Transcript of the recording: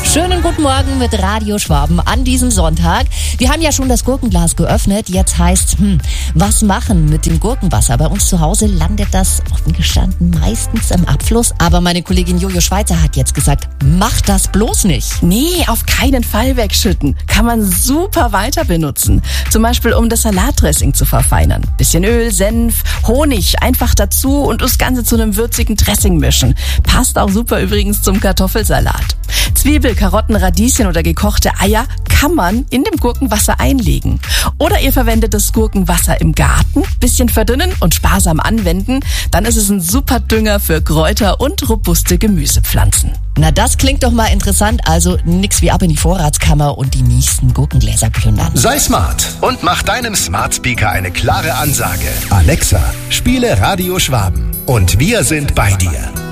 Schönen guten Morgen mit Radio Schwaben an diesem Sonntag. Wir haben ja schon das Gurkenglas geöffnet. Jetzt heißt, was machen mit dem Gurkenwasser? Bei uns zu Hause landet das offen gestanden meistens im Abfluss. Aber meine Kollegin Jojo Schweizer hat jetzt gesagt, mach das bloß nicht. Nee, auf keinen Fall wegschütten. Kann man super weiter benutzen. Zum Beispiel, um das Salatdressing zu verfeinern. Bisschen Öl, Senf, Honig einfach dazu und das Ganze zu einem würzigen Dressing mischen. Passt auch super übrigens zum Kartoffelsalat. Zwiebel, Karotten, Radieschen oder gekochte Eier kann man in dem Gurkenwasser einlegen. Oder ihr verwendet das Gurkenwasser im Garten, bisschen verdünnen und sparsam anwenden. Dann ist es ein super Dünger für Kräuter und robuste Gemüsepflanzen. Na, das klingt doch mal interessant. Also nix wie ab in die Vorratskammer und die nächsten Gurkengläser plündern. Sei smart und mach deinem Smart Speaker eine klare Ansage. Alexa, spiele Radio Schwaben. Und wir sind bei dir.